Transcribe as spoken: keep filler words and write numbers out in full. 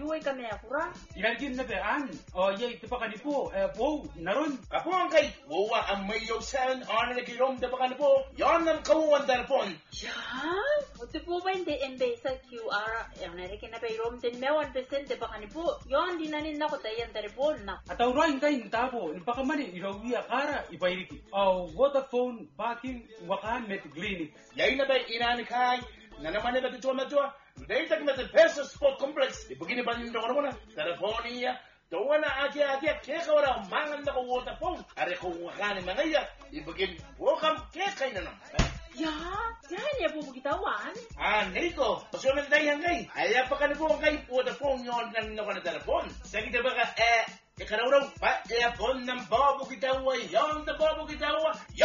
yuay kami akura. Ilalgin na bean. O yay tipakan po. Eh po naron. Kapuan kay buwa ang mayo sen ana na kilom da bakan po. Yon nam kawan telepon. Yan? Ito po ba hindi embesa Q R? Yung narikin na pa yung ten mewan percent de baka ni po. Yon, di na nin ako tayan telepon na. At awrain kay tabo. Ipakamani irawiya kara ipairiki. O Vodafone parking wakan met clinic. Yay na ba inani kay na naman na dito na to. Dahil tag met Peso Sport Complex. Ibugini ba niyo ko na? Telefoniya. Doon na ati-ati at kaya wala mangan na ko Vodafone. Are ko wakanin mga iya. Ibugin wakam kaya kay na naman. Ya, yan ya po bukitawan. Ah, Nico, pasunod na yan kay. Ay, pa ka na po kay Vodafone yon ng nako na telepon. Sige ba ka, eh, ikaraw raw, pa, eh, phone ng babo kitawa, yon na babo kitawa.